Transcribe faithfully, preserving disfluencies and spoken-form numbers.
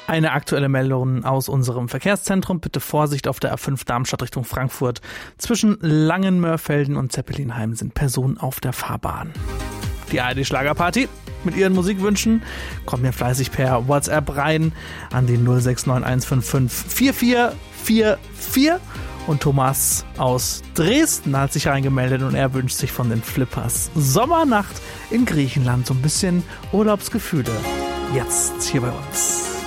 Eine aktuelle Meldung aus unserem Verkehrszentrum. Bitte Vorsicht auf der A fünf Darmstadt Richtung Frankfurt. Zwischen Langenmörfelden und Zeppelinheim sind Personen auf der Fahrbahn. Die A R D-Schlagerparty mit ihren Musikwünschen kommt mir fleißig per WhatsApp rein an die null sechs neun eins fünf fünf vier vier vier vier. Und Thomas aus Dresden hat sich reingemeldet und er wünscht sich von den Flippers Sommernacht in Griechenland. So ein bisschen Urlaubsgefühle. Jetzt hier bei uns.